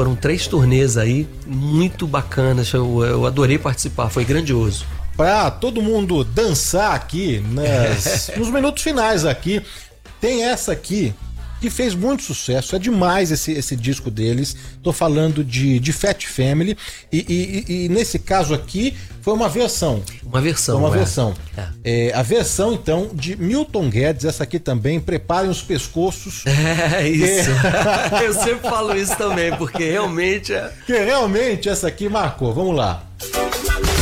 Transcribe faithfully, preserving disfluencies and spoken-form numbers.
Foram três turnês aí, muito bacanas. Eu, eu adorei participar, foi grandioso. Pra todo mundo dançar aqui, nas, nos minutos finais aqui, tem essa aqui que fez muito sucesso, é demais esse, esse disco deles. Tô falando de, de Fat Family e, e, e nesse caso aqui foi uma versão. Uma versão, Foi uma é. versão. É. É, a versão então de Milton Guedes, essa aqui também, preparem os pescoços. É isso. É. Eu sempre falo isso também, porque realmente é... Que realmente essa aqui marcou. Vamos lá.